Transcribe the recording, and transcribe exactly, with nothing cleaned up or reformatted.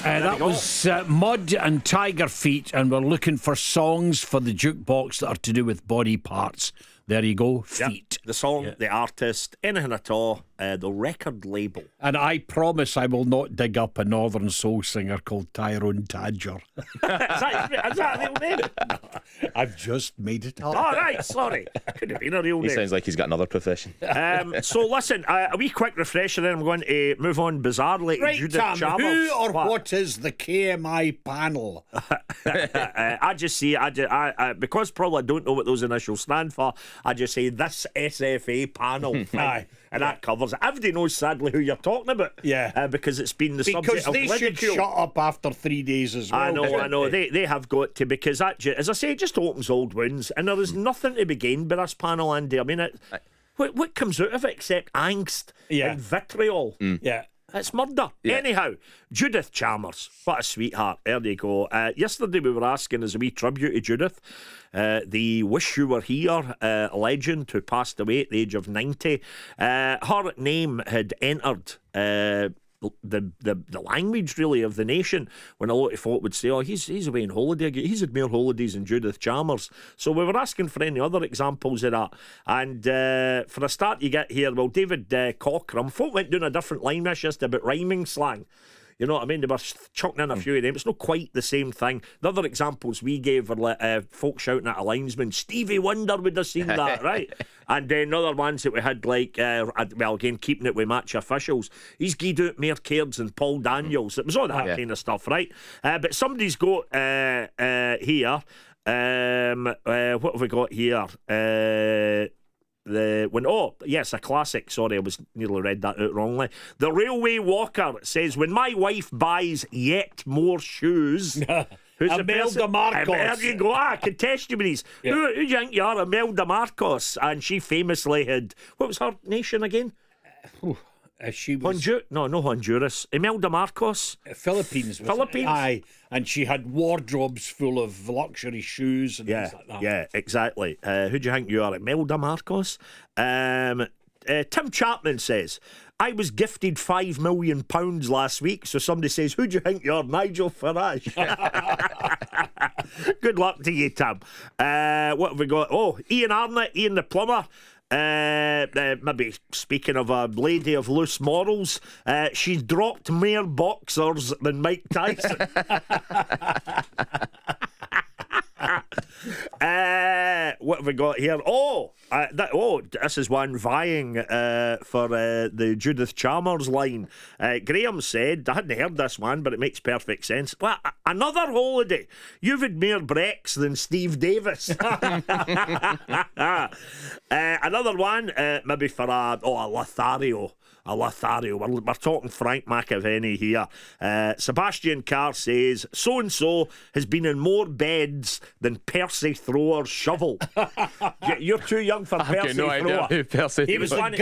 Uh, that was uh, Mud and Tiger Feet, and we're looking for songs for the jukebox that are to do with body parts. There you go, feet. Yep. The song, yeah. the artist, anything at all, uh, the record label. And I promise I will not dig up a northern soul singer called Tyrone Tadger. is, that, is that a real name? No, I've just made it up. All right, sorry. Could have been a real He name. sounds like he's got another profession. Um, so listen, uh, a wee quick refresher, then I'm going to move on bizarrely to Right, Judith Tam, Chalmers. who or what? what is the K M I panel? uh, I just say, I, just, I, I because probably I don't know what those initials stand for, I just say this S F A panel. Right? And that covers it. Everybody knows, sadly, who you're talking about. Yeah. Uh, because it's been the Because subject they of should ridicule. shut up after three days as well. I know, I know. They, They they have got to, because that, ju- as I say, it just opens old wounds, and there is nothing to be gained by this panel, Andy. I mean, it, what, what comes out of it except angst Yeah. and vitriol? yeah. It's murder. Yeah. Anyhow, Judith Chalmers, what a sweetheart. There you go. Uh, yesterday we were asking as a wee tribute to Judith, uh, the Wish You Were Here uh, legend who passed away at the age of ninety. Uh, her name had entered uh, the, the the language really of the nation, when a lot of folk would say, oh, he's he's away on holiday, he's had more holidays than Judith Chalmers. So we were asking for any other examples of that, and uh, for a start you get here, well, David uh, Cockram, folk went doing a different line this just about rhyming slang. You know what I mean? They were chucking in a few of them. It's not quite the same thing. The other examples we gave were like, uh, folk shouting at a linesman, Stevie Wonder would have seen that, right? And then other ones that we had, like, uh, well, again, keeping it with match officials. He's gied out more cards than Paul Daniels. It was all that yeah. kind of stuff, right? Uh, but somebody's got uh, uh, here, um, uh, what have we got here? Uh... The when oh yes a classic, sorry, I was nearly read that out wrongly. The Railway Walker says, when my wife buys yet more shoes. Who's Imelda Marcos. There you go. Ah, contestabilities. Yeah. Who, who do you think you are? Imelda Marcos. And she famously had, what was her nation again? Uh, she was Honduras? No, no Honduras. Imelda Marcos. Philippines. wasn't it? Philippines? Aye, and she had wardrobes full of luxury shoes and Yeah, things like that. yeah, exactly. Uh, who do you think you are? Imelda Marcos? Um, uh, Tim Chapman says, I was gifted five million pounds last week. So somebody says, who do you think you are? Nigel Farage. Good luck to you, Tim. Uh, what have we got? Oh, Ian Arnott, Ian the plumber. Uh, uh, maybe speaking of a lady of loose morals, uh, she's dropped more boxers than Mike Tyson. uh, what have we got here? Oh, uh, that, oh, this is one vying uh, for uh, the Judith Chalmers line. Uh, Graham said, I hadn't heard this one, but it makes perfect sense. Well, a- another holiday. You've had more Brex than Steve Davis. uh, another one, uh, maybe for a, oh, a Lothario. A Lothario. We're, we're talking Frank McAvenny here. Uh, Sebastian Carr says, so-and-so has been in more beds than Percy Thrower's shovel. You- You're too young for I've got Percy no Thrower. idea who Percy He was Thrower- one